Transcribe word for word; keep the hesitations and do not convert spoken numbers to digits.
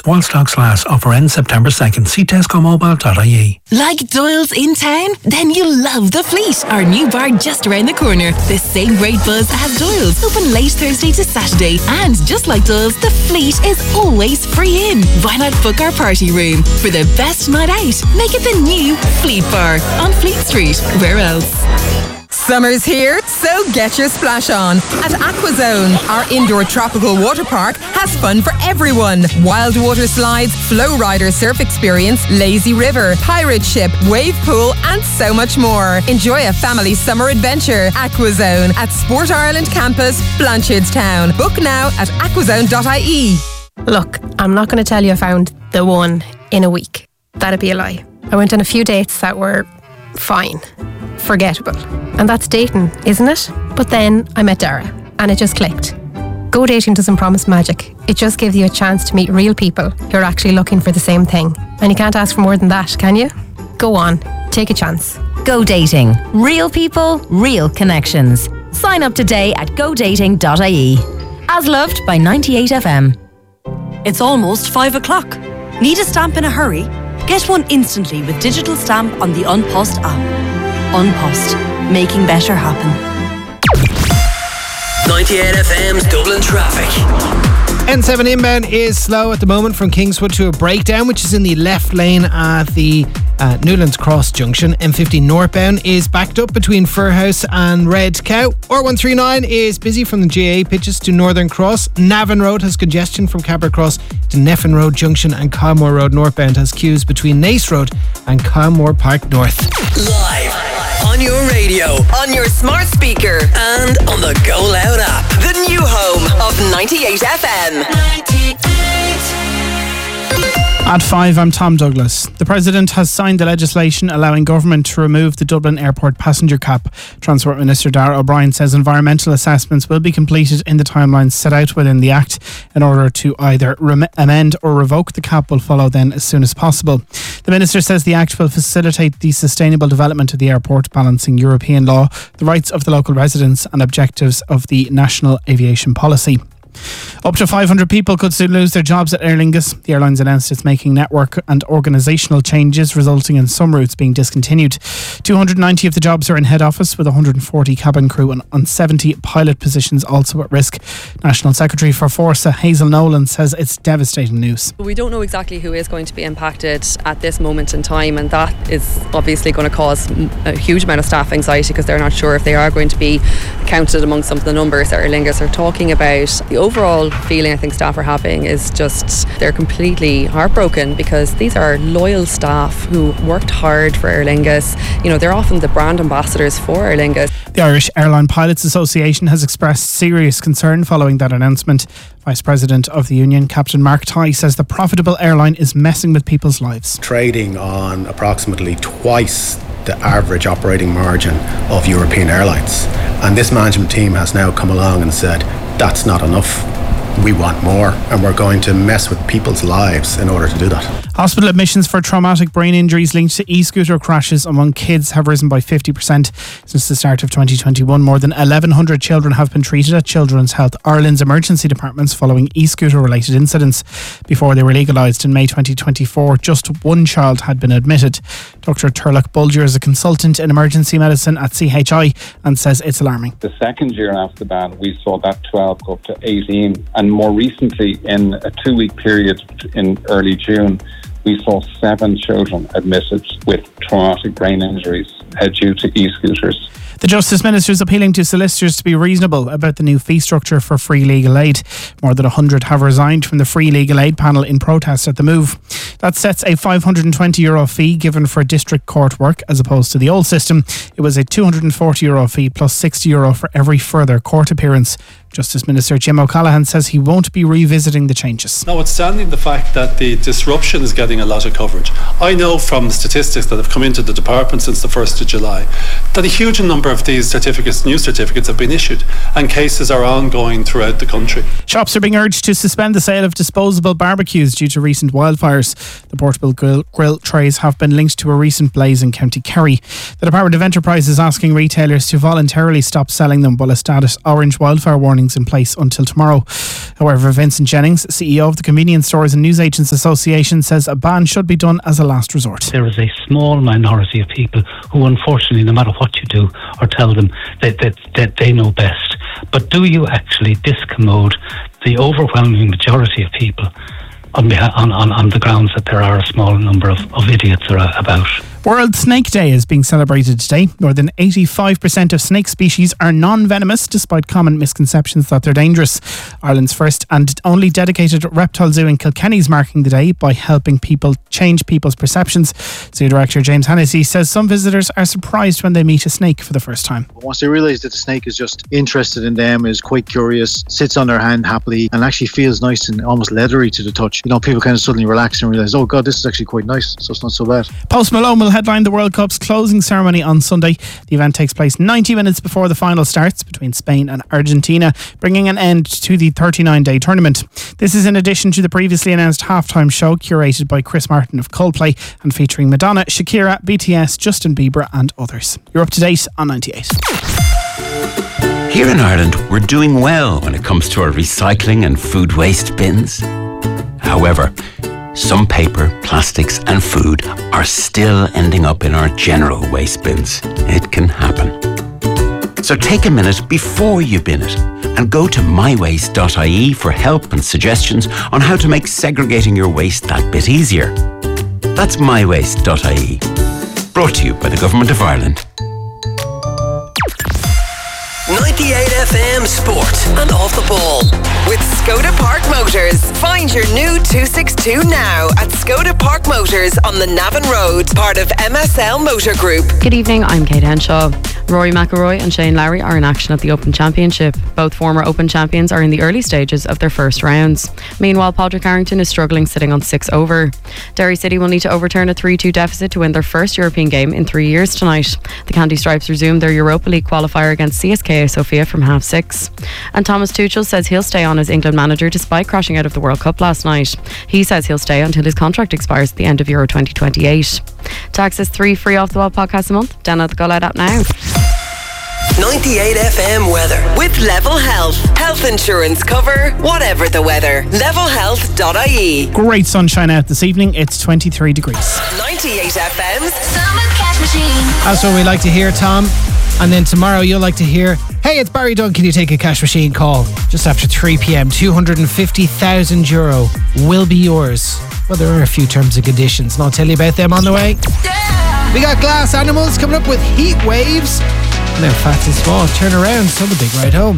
While stocks last. Offer ends September second. See tesco mobile dot I E. Like Doyle's in town? Then you'll love The Fleet, our new bar just around the corner. The same great buzz as Doyle's, open late Thursday to Saturday. And just like Doyle's, The Fleet is always free in. Why not book our party room? For the best night out, make it the new Fleet Bar on Fleet Street. Where else? Summer's here, so get your splash on. At Aquazone, our indoor tropical water park has fun for everyone. Wild water slides, flow rider surf experience, lazy river, pirate ship, wave pool, and so much more. Enjoy a family summer adventure. Aquazone at Sport Ireland Campus, Blanchardstown. Book now at aquazone dot I E. Look, I'm not going to tell you I found the one in a week. That'd be a lie. I went on a few dates that were fine, forgettable. And that's dating, isn't it? But then I met Dara and it just clicked. Go dating doesn't promise magic. It just gives you a chance to meet real people who are actually looking for the same thing. And you can't ask for more than that, can you? Go on, take a chance. Go dating. Real people, real connections. Sign up today at go dating dot I E. As loved by ninety-eight F M. It's almost five o'clock. Need a stamp in a hurry? Get one instantly with Digital Stamp on the Unpost app. Unpost. Making better happen. ninety-eight F M's Dublin traffic. N seven inbound is slow at the moment from Kingswood to a breakdown, which is in the left lane at the uh, Newlands Cross junction. M fifty northbound is backed up between Furhouse and Red Cow. R one thirty-nine is busy from the G A A pitches to Northern Cross. Navan Road has congestion from Cabra Cross to Neffin Road junction, and Kylmore Road northbound has queues between Nace Road and Kylmore Park North. Live on your radio, on your smart speaker, and on the Go Loud app. The new home of ninety-eight F M. ninety-eight. At five, I'm Tom Douglas. The President has signed the legislation allowing government to remove the Dublin Airport passenger cap. Transport Minister Darragh O'Brien says environmental assessments will be completed in the timelines set out within the Act. In order to either rem- amend or revoke the cap will follow then as soon as possible. The Minister says the Act will facilitate the sustainable development of the airport, balancing European law, the rights of the local residents and objectives of the National Aviation Policy. Up to five hundred people could soon lose their jobs at Aer Lingus. The airline's announced it's making network and organisational changes, resulting in some routes being discontinued. two hundred ninety of the jobs are in head office, with one hundred forty cabin crew and on seventy pilot positions also at risk. National Secretary for Forsa, Hazel Nolan, says it's devastating news. We don't know exactly who is going to be impacted at this moment in time, and that is obviously going to cause a huge amount of staff anxiety because they're not sure if they are going to be counted among some of the numbers that Aer Lingus are talking about. The overall feeling I think staff are having is just they're completely heartbroken because these are loyal staff who worked hard for Aer Lingus. You know, they're often the brand ambassadors for Aer Lingus. The Irish Airline Pilots Association has expressed serious concern following that announcement. Vice President of the union, Captain Mark Tighe, says the profitable airline is messing with people's lives. Trading on approximately twice the average operating margin of European airlines. And this management team has now come along and said, that's not enough. We want more, and we're going to mess with people's lives in order to do that. Hospital admissions for traumatic brain injuries linked to e-scooter crashes among kids have risen by fifty percent since the start of twenty twenty-one. More than eleven hundred children have been treated at Children's Health Ireland's emergency departments following e-scooter related incidents. Before they were legalised in May twenty twenty-four, just one child had been admitted. Doctor Turlock Bulger is a consultant in emergency medicine at C H I and says it's alarming. The second year after the ban, we saw that twelve go up to eighteen, and more recently, in a two-week period in early June, we saw seven children admitted with traumatic brain injuries uh, due to e-scooters. The Justice Minister is appealing to solicitors to be reasonable about the new fee structure for free legal aid. More than one hundred have resigned from the free legal aid panel in protest at the move. That sets a five hundred twenty euro fee given for district court work as opposed to the old system. It was a two hundred forty euro fee plus sixty euro for every further court appearance. Justice Minister Jim O'Callaghan says he won't be revisiting the changes. Notwithstanding the fact that the disruption is getting a lot of coverage, I know from statistics that have come into the department since the first of July that a huge number number of these certificates, new certificates, have been issued, and cases are ongoing throughout the country. Shops are being urged to suspend the sale of disposable barbecues due to recent wildfires. The portable grill, grill trays have been linked to a recent blaze in County Kerry. The Department of Enterprise is asking retailers to voluntarily stop selling them while a status orange wildfire warnings in place until tomorrow. However, Vincent Jennings, C E O of the Convenience Stores and Newsagents Association, says a ban should be done as a last resort. There is a small minority of people who, unfortunately, no matter what you do or tell them, that, that, that they know best. But do you actually discommode the overwhelming majority of people on, on, on, on the grounds that there are a small number of, of idiots about? World Snake Day is being celebrated today. More than eighty-five percent of snake species are non-venomous, despite common misconceptions that they're dangerous. Ireland's first and only dedicated reptile zoo in Kilkenny is marking the day by helping people change people's perceptions. Zoo Director James Hennessy says some visitors are surprised when they meet a snake for the first time. Once they realise that the snake is just interested in them, is quite curious, sits on their hand happily, and actually feels nice and almost leathery to the touch, you know, people kind of suddenly relax and realise, oh God, this is actually quite nice, so it's not so bad. Post Malone will headline the World Cup's closing ceremony on Sunday. The event takes place ninety minutes before the final starts between Spain and Argentina, bringing an end to the thirty-nine day tournament. This is in addition to the previously announced halftime show curated by Chris Martin of Coldplay and featuring Madonna, Shakira, B T S, Justin Bieber and others. You're up to date on ninety-eight. Here in Ireland, we're doing well when it comes to our recycling and food waste bins. However, some paper, plastics and food are still ending up in our general waste bins. It can happen. So take a minute before you bin it and go to my waste dot I E for help and suggestions on how to make segregating your waste that bit easier. That's my waste dot I E. Brought to you by the Government of Ireland. ninety-eight F M Sport and Off the Ball with Skoda Park Motors. Find your new two sixty-two now at Skoda Park Motors on the Navan Road, part of M S L Motor Group. Good evening, I'm Kate Henshaw. Rory McIlroy and Shane Lowry are in action at the Open Championship. Both former Open champions are in the early stages of their first rounds. Meanwhile, Padraig Harrington is struggling, sitting on six over. Derry City will need to overturn a three two deficit to win their first European game in three years tonight. The Candy Stripes resume their Europa League qualifier against C S K A Sofia from half six. And Thomas Tuchel says he'll stay on as England manager despite crashing out of the World Cup last night. He says he'll stay until his contract expires at the end of Euro twenty twenty-eight. To access three free Off the Wall podcasts a month, download the Go Loud app now. ninety-eight F M weather with Level Health. Health insurance cover, whatever the weather. level health dot I E. Great sunshine out this evening. It's twenty-three degrees. ninety-eight F M's Summer Cash Machine. That's what we like to hear, Tom. And then tomorrow you'll like to hear, hey, it's Barry Dunn, can you take a cash machine call? Just after three p.m, two hundred fifty thousand euro will be yours. Well, there are a few terms and conditions, and I'll tell you about them on the way. Yeah. We got Glass Animals coming up with Heat Waves. Now, Fats and Small, turn around, so the big ride home.